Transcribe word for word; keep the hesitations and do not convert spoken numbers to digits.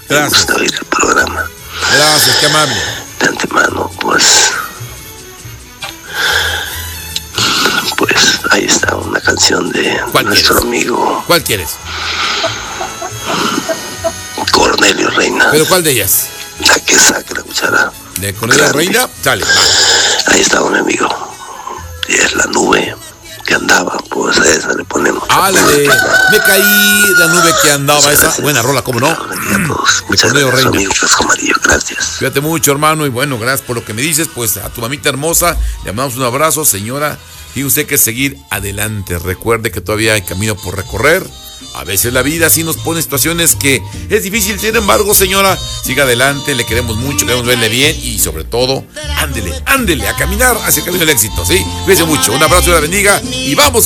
Gracias. Me gusta oír el programa. Gracias, qué amable. De antemano, pues... Pues ahí está una canción de nuestro quieres? amigo... ¿Cuál quieres? Cornelio Reina. ¿Pero cuál de ellas? La que saque la cuchara. ¿De Cornelio Grande. Reina? Sale. Va. Ahí está un amigo. Y es la nube que andaba, pues a esa le ponemos. Ah, la de Me caí, la nube que andaba, Muchas esa gracias. buena rola, ¿cómo no? A todos. Muchas Cornelio gracias, Reina. amigo Casco Amarillo. Gracias. Cuídate mucho, hermano, y bueno, gracias por lo que me dices. Pues a tu mamita hermosa le mandamos un abrazo, señora. Tiene usted que seguir adelante. Recuerde que todavía hay camino por recorrer. A veces la vida sí nos pone situaciones que es difícil. Sin embargo, señora, siga adelante. Le queremos mucho, queremos verle bien y sobre todo, ándele, ándele a caminar hacia el camino del éxito, ¿sí? Cuídese mucho. Un abrazo y la bendiga y vamos.